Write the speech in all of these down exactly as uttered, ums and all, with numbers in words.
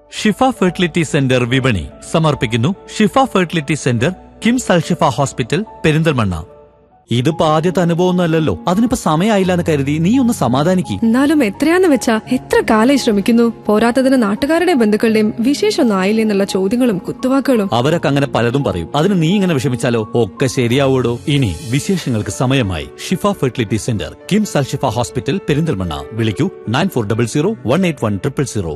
ഷിഫ fertility centre വിപണി സമർപ്പിക്കുന്നു. ഷിഫ fertility centre, KIMS അൽ ഷിഫ hospital, Perinthalmanna. ഇതിപ്പോ ആദ്യത്തെ അനുഭവമൊന്നുമല്ലല്ലോ, അതിനിപ്പോ സമയമായില്ല എന്ന് കരുതി നീ ഒന്ന് സമാധാനിക്ക്. എന്നാലും എത്രയാന്ന് വെച്ചാ എത്ര കാലം ശ്രമിക്കുന്നു. പോരാത്തതിന് നാട്ടുകാരുടെയും ബന്ധുക്കളുടെയും വിശേഷമൊന്നും ആയില്ലേ എന്നുള്ള ചോദ്യങ്ങളും കുത്തുവാക്കുകളും. അവരൊക്കെ അങ്ങനെ പലതും പറയും. അതിന് നീ ഇങ്ങനെ വിഷമിച്ചാലോ? ഒക്കെ ശരിയാവൂടോ. ഇനി വിശേഷങ്ങൾക്ക് സമയമായി. ഷിഫ ഫെർട്ടിലിറ്റി സെന്റർ, കിംസ് അൽ ഷിഫ ഹോസ്പിറ്റൽ, പെരിന്തൽമണ്ണ. വിളിക്കൂ nine four double zero one eight one triple zero.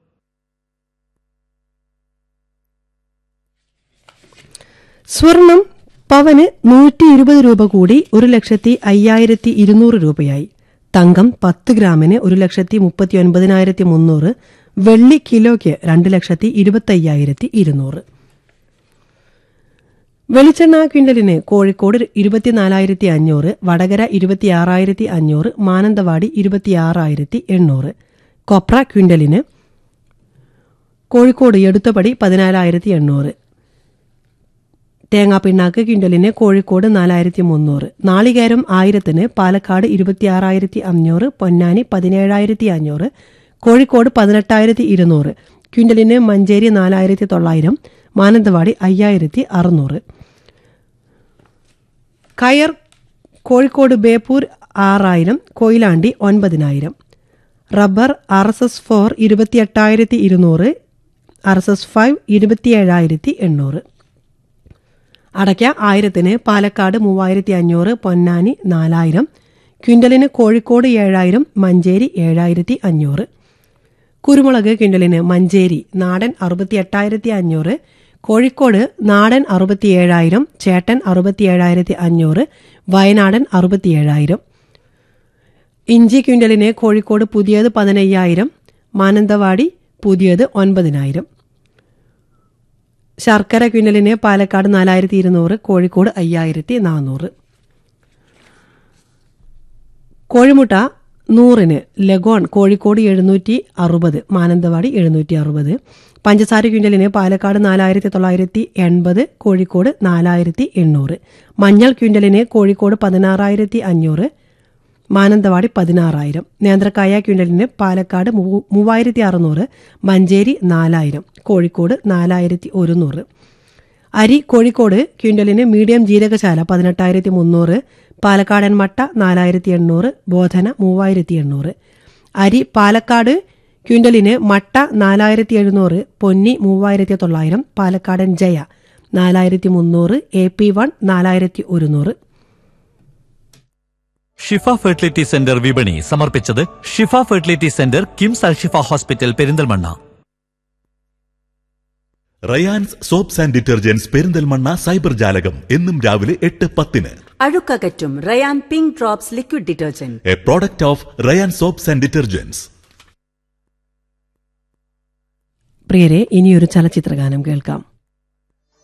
സ്വർണം പവന് നൂറ്റി ഇരുപത് രൂപ കൂടി ഒരു ലക്ഷത്തി അയ്യായിരത്തി ഇരുന്നൂറ് രൂപയായി. തങ്കം പത്ത് ഗ്രാമിന് ഒരു ലക്ഷത്തി മുപ്പത്തി ഒൻപതിനായിരത്തി മുന്നൂറ്. വെള്ളി കിലോയ്ക്ക് രണ്ട് ലക്ഷത്തി ഇരുപത്തി അയ്യായിരത്തി ഇരുന്നൂറ്. വെളിച്ചെണ്ണ ക്വിന്റലിന് കോഴിക്കോട് ഇരുപത്തിനാലായിരത്തി അഞ്ഞൂറ്, വടകര ഇരുപത്തിയാറായിരത്തി അഞ്ഞൂറ്, മാനന്തവാടി ഇരുപത്തിയാറായിരത്തി എണ്ണൂറ്. കൊപ്ര ക്വിന്റലിന് കോഴിക്കോട് എടുത്തപടി പതിനാലായിരത്തി എണ്ണൂറ്. തേങ്ങാപ്പിണ്ണാക്ക് ക്വിന്റലിന് കോഴിക്കോട് നാലായിരത്തി മുന്നൂറ്. നാളികേരം ആയിരത്തിന് പാലക്കാട് ഇരുപത്തിയാറായിരത്തി അഞ്ഞൂറ്, പൊന്നാനി പതിനേഴായിരത്തി അഞ്ഞൂറ്, കോഴിക്കോട് പതിനെട്ടായിരത്തി ഇരുന്നൂറ്. ക്വിന്റലിന് മഞ്ചേരി നാലായിരത്തി തൊള്ളായിരം, മാനന്തവാടി അയ്യായിരത്തി അറുന്നൂറ്. കയർ കോഴിക്കോട് ബേപ്പൂർ ആറായിരം, കൊയിലാണ്ടി ഒൻപതിനായിരം. Rubber R S S four ഇരുപത്തിയെട്ടായിരത്തി ഇരുന്നൂറ്, ആർ എസ് എസ് ഫൈവ് ഇരുപത്തിയേഴായിരത്തി എണ്ണൂറ്. അടയ്ക്ക ആയിരത്തിന് പാലക്കാട് മൂവായിരത്തി അഞ്ഞൂറ്, പൊന്നാനി നാലായിരം. ക്വിന്റലിന് കോഴിക്കോട് ഏഴായിരം, മഞ്ചേരി ഏഴായിരത്തി അഞ്ഞൂറ്. കുരുമുളക് ക്വിന്റലിന് മഞ്ചേരി നാടൻ അറുപത്തി എട്ടായിരത്തി അഞ്ഞൂറ്, കോഴിക്കോട് നാടൻ അറുപത്തിയേഴായിരം, ചേട്ടൻ അറുപത്തിയേഴായിരത്തി അഞ്ഞൂറ്, വയനാടൻ അറുപത്തിയേഴായിരം. ഇഞ്ചി ക്വിന്റലിന് കോഴിക്കോട് പുതിയത് പതിനയ്യായിരം, മാനന്തവാടി പുതിയത് ഒൻപതിനായിരം. ശർക്കര ക്വിന്റലിന് പാലക്കാട് നാലായിരത്തി ഇരുന്നൂറ്, കോഴിക്കോട് അയ്യായിരത്തി നാനൂറ്. കോഴിമുട്ട നൂറിന് ലഗോൺ കോഴിക്കോട് എഴുന്നൂറ്റി അറുപത്, മാനന്തവാടി എഴുന്നൂറ്റി അറുപത്. പഞ്ചസാര ക്വിന്റലിന് പാലക്കാട് നാലായിരത്തി തൊള്ളായിരത്തി എൺപത്, കോഴിക്കോട് നാലായിരത്തി എണ്ണൂറ്. മഞ്ഞൾ ക്വിന്റലിന് കോഴിക്കോട് പതിനാറായിരത്തി അഞ്ഞൂറ്, മാനന്തവാടി പതിനാറായിരം. നേന്ത്രക്കായ ക്വിന്റലിന് പാലക്കാട് മൂവായിരത്തി അറുന്നൂറ്, മഞ്ചേരി നാലായിരം, കോഴിക്കോട് നാലായിരത്തി ഒരുന്നൂറ്. അരി കോഴിക്കോട് ക്വിന്റലിന് മീഡിയം ജീരകശാല പതിനെട്ടായിരത്തി മുന്നൂറ്, പാലക്കാടൻ മട്ട നാലായിരത്തി എണ്ണൂറ്, ബോധന മൂവായിരത്തി എണ്ണൂറ്. അരി പാലക്കാട് ക്വിന്റലിന് മട്ട നാലായിരത്തി എഴുന്നൂറ്, പൊന്നി മൂവായിരത്തി തൊള്ളായിരം, പാലക്കാടൻ ജയ നാലായിരത്തി മുന്നൂറ്, എ പി വൺ നാലായിരത്തി ഒരുന്നൂറ്. ഷിഫ ഫെർട്ടിലിറ്റി സെന്റർ വിപണി സമർപ്പിച്ചത് ഷിഫ fertility centre, KIMS Al Shifa hospital, Perinthalmanna. Rayan's soaps and detergents, Perinthalmanna cyber ജാലകം എന്നും രാവിലെ എട്ട് പത്തിന്. അഴുക്കകറ്റും Ryan pink drops liquid detergent, A product of Ryan soaps and detergents. പ്രിയരെ, ഇനിയൊരു ചലച്ചിത്രഗാനം കേൾക്കാം.